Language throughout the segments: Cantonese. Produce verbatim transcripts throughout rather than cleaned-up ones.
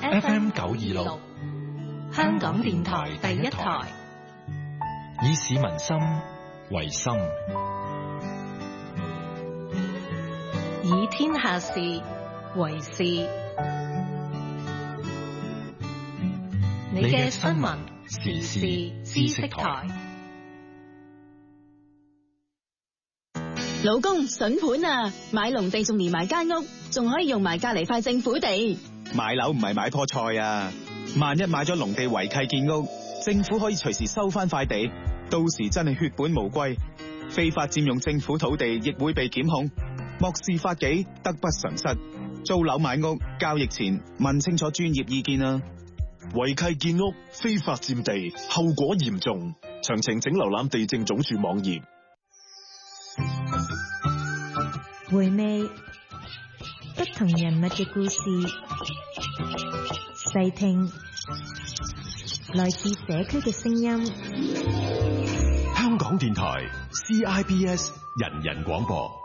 F M 九二六，香港電台第一台，以市民心為心，以天下事為事。你嘅新聞時事知識台。 老公筍盤啊，買農地仲連埋間屋，仲可以用埋隔籬塊政府地。 買樓唔係買棵菜啊，萬一買咗農地違契建屋，政府可以隨時收翻塊地，到時真係血本無歸，非法佔用政府土地亦會被檢控，漠視法紀，得不償失。租樓買屋交易前問清楚專業意見啊！ 違契建屋、非法佔地，後果嚴重。詳情請瀏覽地政總署網頁。 回味不同人物嘅故事，細聽來自社區嘅聲音。 香港電台 C I B S 人人廣播。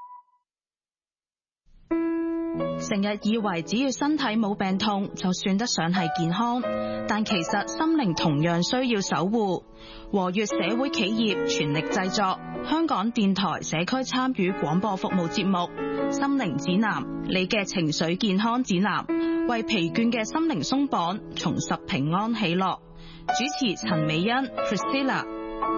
成日以為只要身體冇病痛就算得上係健康，但其實心靈同樣需要守護。和悅社會企業全力製作香港電台社區參與廣播服務節目《心靈指南》，你嘅情緒健康指南，為疲倦嘅心靈鬆綁，重拾平安喜樂。主持陳美欣 Priscilla。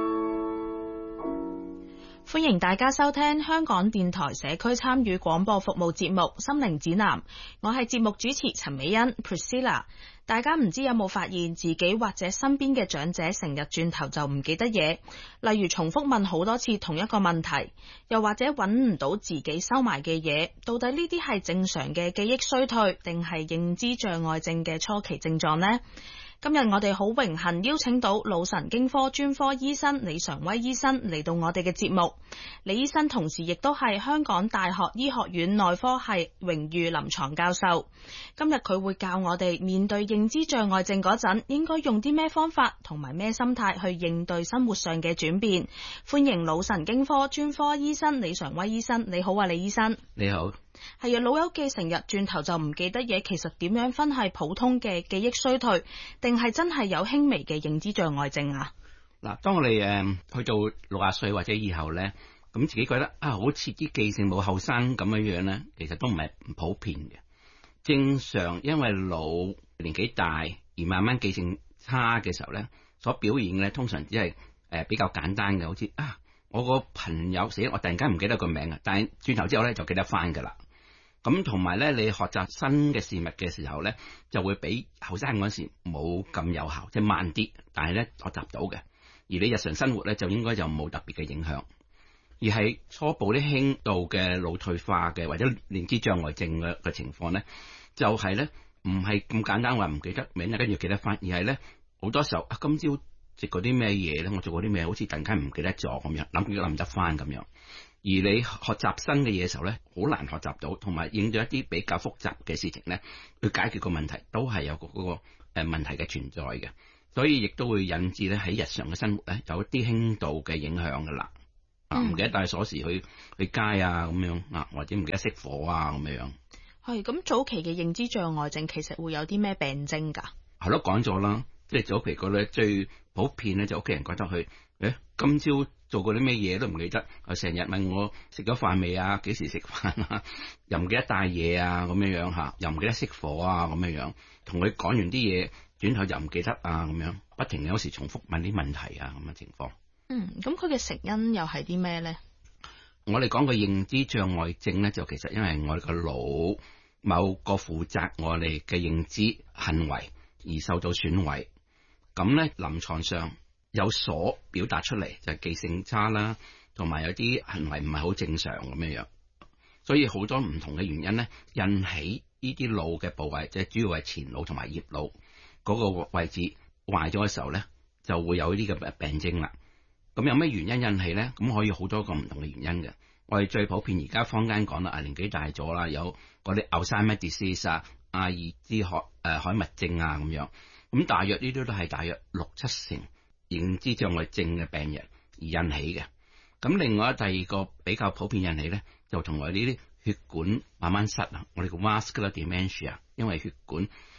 歡迎大家收聽香港電台社區參與廣播服務節目《心靈指南》，我係節目主持陳美欣 Priscilla。大家唔知有冇發現自己或者身邊嘅長者成日轉頭就唔記得嘢，例如重複問好多次同一個問題，又或者揾唔到自己收埋嘅嘢，到底呢啲係正常嘅記憶衰退，定係認知障礙症嘅初期症狀呢？今日我哋好榮幸邀請到腦神經科專科醫生李常威醫生嚟到我哋嘅節目。李醫生同時亦都係香港大學醫學院內科系榮譽臨床教授。今日佢會教我哋面對認知障礙症嗰陣應該用啲咩方法同埋咩心態去應對生活上嘅轉變。歡迎腦神經科專科醫生李常威醫生。你好啊，李醫生。 你好。 係啊，老友記成日轉頭就唔記得嘢，其實點樣分係普通嘅記憶衰退，定係真係有輕微嘅認知障礙症啊？ 嗱，當我哋誒去到六十歲或者以後咧，咁自己覺得啊，好似啲記性冇後生咁樣樣咧，其實都唔係唔普遍嘅。正常因為老年紀大而慢慢記性差嘅時候咧，所表現咧通常只係誒比較簡單嘅，好似啊，我個朋友死，我突然間唔記得個名啊，但係轉頭之後咧就記得翻噶啦。咁同埋咧，你學習新嘅事物嘅時候咧，就會比後生嗰時冇咁有效，即係慢啲，但係咧學習到嘅。而你日常生活咧就應該就冇特別嘅影響，而係初步啲輕度嘅腦退化嘅或者認知障礙症嘅嘅情況咧，就係咧唔係咁簡單話唔記得名啊，跟住記得翻，而係咧好多時候啊，今朝食過啲咩嘢咧，我做過啲咩，好似突然間唔記得咗咁樣，諗都諗唔得翻咁樣。而你學習新嘅嘢嘅時候咧，好難學習到，同埋應對一啲比較複雜嘅事情咧，去解決個問題，都係有個嗰個誒問題嘅存在嘅，所以亦都會引致咧喺日常嘅生活咧有一啲輕度嘅影響噶啦。啊，唔記得帶鎖匙去去街啊咁樣啊，或者唔記得熄火啊咁樣。 係咁，早期嘅認知障礙症其實會有啲咩病徵噶？係咯，講咗啦，即係早期個咧最普遍咧就屋企人覺得佢誒今朝做過啲咩嘢都唔記得，成日問我食咗飯未啊，幾時食飯啊，又唔記得帶嘢啊咁樣樣吓，又唔記得熄火啊咁樣樣，同佢講完啲嘢，轉頭又唔記得啊咁樣，不停有時重複問啲問題啊咁嘅情況。 嗯，咁佢嘅成因又係啲咩咧？ 我哋講個認知障礙症咧，就其實因為我哋個腦某個負責我哋嘅認知行為而受到損毀，咁咧臨床上有所表達出嚟就係、是、記性差啦，同埋有啲行為唔係好正常咁樣樣，所以好多唔同嘅原因咧，引起呢啲腦嘅部位，即係主要係前腦同埋葉腦嗰個位置壞咗嘅時候咧，就會有呢啲嘅病徵啦。咁有咩原因引起咧？咁可以好多個唔同嘅原因嘅。我哋最普遍而家坊間講啦，啊年紀大咗啦，有嗰啲 Alzheimer's disease 啊、阿爾茲海誒海默症啊咁樣，咁大約呢啲都係大約六七成認知障礙症嘅病人而引起嘅。咁另外第二個比較普遍引起咧，就同我呢啲血管慢慢塞啊，我哋叫 vascular dementia，因為血管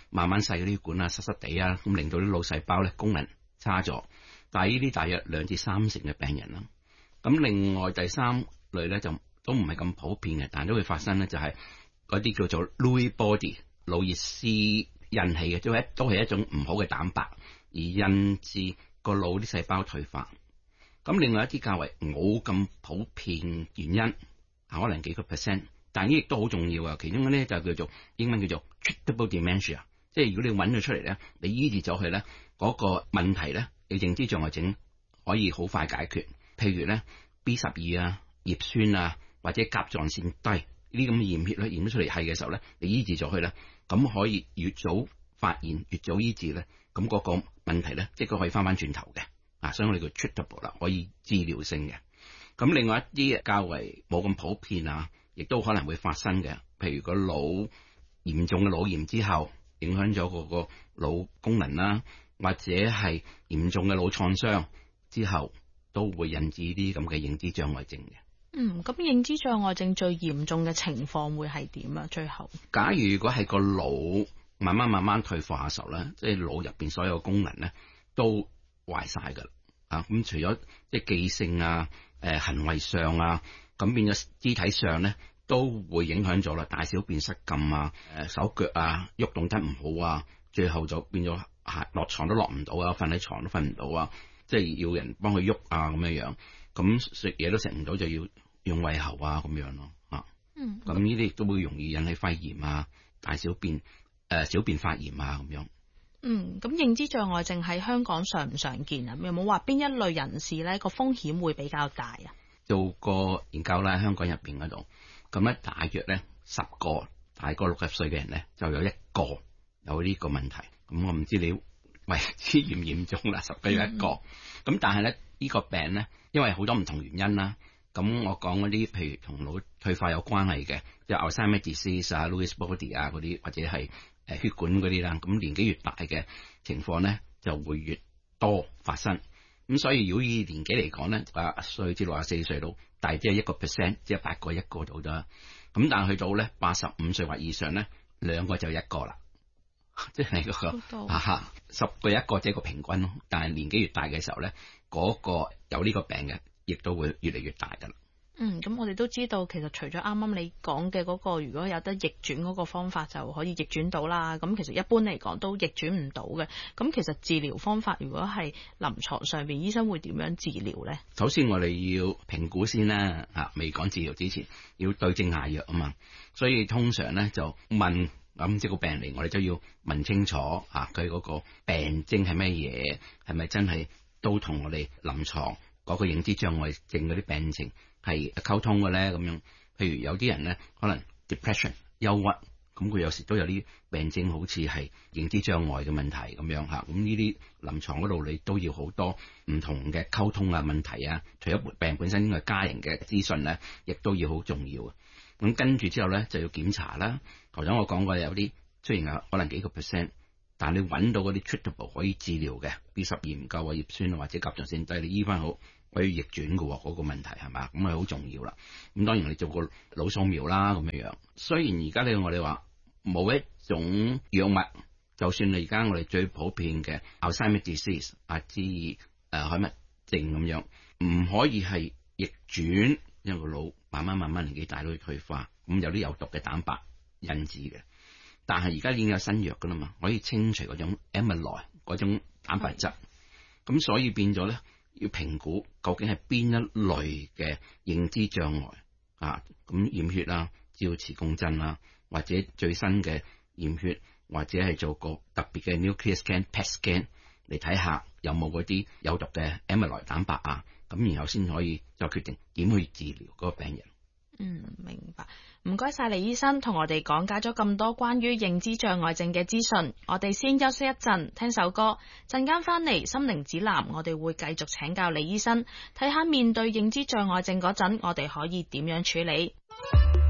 慢慢細嗰啲血管啊，濕濕地啊，咁令到啲腦細胞咧功能差咗。但係呢啲大約兩至三成嘅病人啦。咁另外第三類咧就都唔係咁普遍嘅，但係都會發生咧，就係嗰啲叫做 Lewy body 腦熱絲引起嘅，都係都係一種唔好嘅蛋白，而引致個腦啲細胞退化。咁另外一啲較為冇咁普遍原因，可能幾個 percent， 但係呢亦都好重要啊。其中嗰啲就叫做英文叫做 treatable dementia， 即係如果你揾咗出嚟咧，你醫治咗佢咧，嗰個問題咧，你認知障礙症可以好快解決。譬如咧 B 十二啊、葉酸啊或者甲狀腺低呢啲咁嘅驗血咧，驗咗出嚟係嘅時候咧，你醫治咗佢咧，咁可以越早發現越早醫治咧，咁嗰個問題咧，即係佢可以翻翻轉頭嘅。啊，所以我哋叫 treatable 啦，可以治療性嘅。咁另外一啲較為冇咁普遍啊，亦都可能會發生嘅。譬如個腦嚴重嘅腦炎之後，影響咗嗰個腦功能啦，或者係嚴重嘅腦創傷之後，都會引致啲咁嘅認知障礙症嘅。 嗯，咁認知障礙症最嚴重嘅情況會係點啊？最後， 假如如果係個腦慢慢慢慢退化嘅時候咧，即係腦入邊所有功能咧都壞晒噶啦。啊，咁除咗即係記性啊、誒、呃、行為上啊，咁變咗肢體上咧都會影響咗啦，大小便失禁啊、誒、呃、手腳啊喐動得唔好啊，最後就變咗係落床都落唔到啊，瞓喺床都瞓唔到啊，即係要人幫佢喐啊咁樣樣，咁食嘢都食唔到就要用胃喉啊咁樣咯，啊，嗯，咁呢啲亦都會容易引起肺炎啊、大小便誒、呃、小便發炎啊咁樣。 嗯，咁認知障礙症喺香港常唔常見啊？有冇話邊一類人士咧個風險會比較大啊？ 做過研究啦，香港入邊嗰度，咁咧大約咧十個大過六十歲嘅人咧就有一個有呢個問題。咁我唔知你喂知嚴唔嚴重啦，十個有一個。咁、嗯、但係咧呢、這個病咧，因為好多唔同原因啦。咁我講嗰啲譬如同腦退化有關係嘅，即係 Alzheimer's disease 啊、Lewy body 啊嗰啲，或者係誒血管嗰啲啦，咁年紀越大嘅情況咧就會越多發生。咁所以如果以年紀嚟講咧，八十歲至六十四歲到，大啲係一個 percent， 即係八個一個到得。咁但係去到咧八十五歲或以上咧，兩個就一個啦，即係嗰個啊十個一個即係個平均咯。但係年紀越大嘅時候咧，嗰、嗰個有呢個病嘅，亦都會越嚟越大噶啦。 嗯，咁我哋都知道，其實除咗啱啱你講嘅嗰個，如果有得逆轉嗰個方法就可以逆轉到啦。咁其實一般嚟講都逆轉唔到嘅。咁其實治療方法，如果係臨床上面，醫生會點樣治療咧？首先我哋要評估先啦，嚇未講治療之前要對症下藥啊嘛。所以通常咧就問咁即係個病嚟，我哋都要問清楚嚇佢嗰個病徵係咩嘢，係咪真係都同我哋臨床嗰個認知障礙症嗰啲病情係溝通嘅咧？咁樣，譬如有啲人咧可能 depression 憂鬱，咁佢有時都有啲病徵好似係認知障礙嘅問題咁樣嚇。咁呢啲臨床嗰度你都要好多唔同嘅溝通啊問題啊，除咗病本身嘅家人嘅資訊咧，亦都要好重要啊。咁跟住之後咧就要檢查啦。頭先我講過有啲雖然有可能幾個 percent， 但係你揾到嗰啲 treatable 可以治療嘅 B 十二唔夠啊、葉酸啊或者甲狀腺低，你醫翻好可以逆轉嘅喎，嗰個問題係嘛？咁係好重要啦。咁當然你做個腦掃描啦咁樣樣。雖然而家咧我哋話冇一種藥物，就算你而家我哋最普遍嘅 Alzheimer's disease 阿茲誒海默症咁樣，唔可以係逆轉，因為個腦慢慢慢慢年紀大都會退化，咁有啲有毒嘅蛋白引致嘅。但係而家已經有新藥噶啦嘛，可以清除嗰種 amyloid 嗰種蛋白質，咁所以變咗咧要評估究竟係邊一類嘅認知障礙啊？咁驗血啦、照磁共振啦，或者最新嘅驗血，或者係做個特別嘅 nuclear scan、P E T scan 嚟睇下有冇嗰啲有毒嘅 amyloid 蛋白啊，咁然後先可以再決定點去治療嗰個病人。 嗯，明白。唔該晒李醫生同我哋講解咗咁多關於認知障礙症嘅資訊。我哋先休息一陣，聽首歌。陣間翻嚟心靈指南，我哋會繼續請教李醫生，睇下面對認知障礙症嗰陣，我哋可以點樣處理。